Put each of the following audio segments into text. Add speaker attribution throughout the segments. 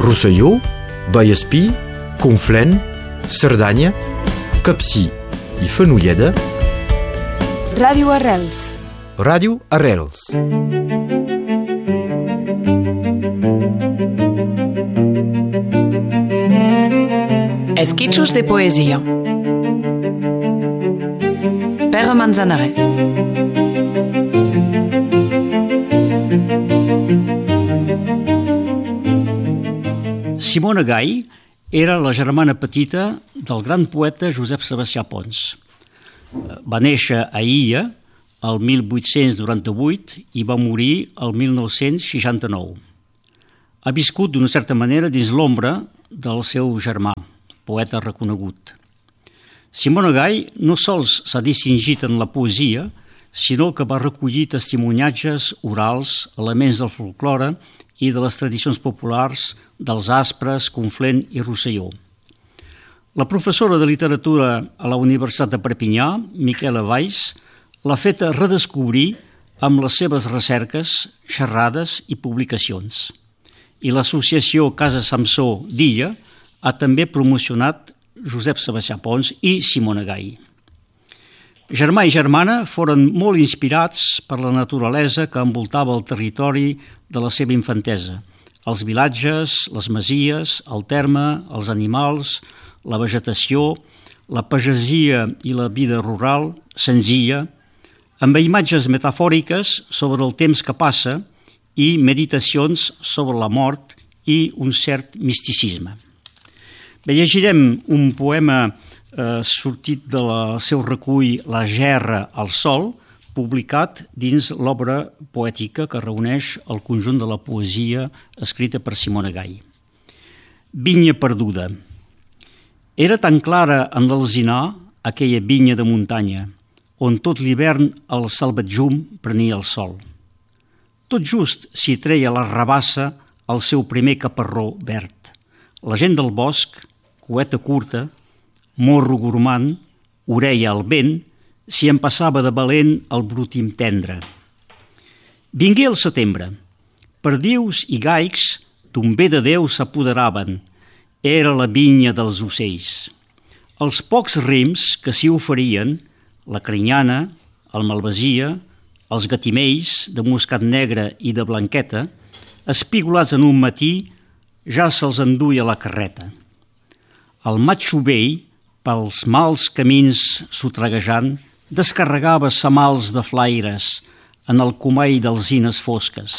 Speaker 1: Rosselló, Vallespí, Conflent, Cerdanya, Capcir i Fenolleda.
Speaker 2: Ràdio Arrels.
Speaker 1: Ràdio Arrels.
Speaker 2: Esquitxos de poesia. Pere Manzanares.
Speaker 3: Simona Gai era la germana petita del gran poeta Josep Sebastià Pons. Va néixer a Illa el 1898 i va morir el 1969. Ha viscut d'una certa manera dins l'ombra del seu germà, poeta reconegut. Simona Gai no sols s'ha distingit en la poesia, sinó que va recollir testimoniatges orals, elements del folklore i de les tradicions populars dels Aspres, Conflent i Rosselló. La professora de literatura a la Universitat de Perpinyà, Miquela Valls, l'ha fet redescobrir amb les seves recerques, xerrades i publicacions. I l'associació Casa Samsó d'Illa ha també promocionat Josep Sebastià Pons i Simona Gai. Germà i germana foren molt inspirats per la naturalesa que envoltava el territori de la seva infantesa, els vilatges, les masies, el terme, els animals, la vegetació, la pagesia i la vida rural, senzilla, amb imatges metafòriques sobre el temps que passa i meditacions sobre la mort i un cert misticisme. Bé, llegirem un poema sortit del seu recull La gerra al sol, publicat dins l'obra poètica que reuneix el conjunt de la poesia escrita per Simona Gai. Vinya perduda. Era tan clara en l'alzinar aquella vinya de muntanya, on tot l'hivern el salvatjum prenia el sol. Tot just s'hi treia la rabassa el seu primer caparró verd. La gent del bosc, cueta curta, morro gormand, orella al vent, s'hi en passava de valent el brutim tendre. Vingué el setembre. Perdius i gaics d'un bé de Déu s'apoderaven. Era la vinya dels ocells. Els pocs rims que s'hi oferien, la crinyana, el malvasia, els gatimells de moscat negre i de blanqueta, espigolats en un matí, ja se'ls enduia la carreta. El matxo vell, pels mals camins sotraguejant, descarregava semals de flaires en el comall d'alzines fosques.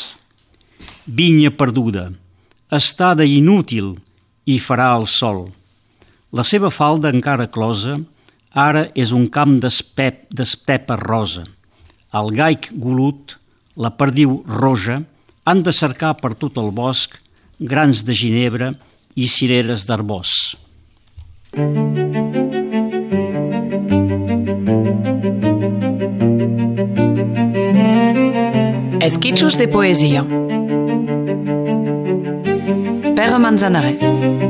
Speaker 3: Vinya perduda, estada inútil, i farà el sol. La seva falda encara closa, ara és un camp d'espepa rosa. El gaic golut, la perdiu roja, han de cercar per tot el bosc grans de ginebre i cireres d'arbós.
Speaker 2: Esquitxos de poesia. Pere Manzanares.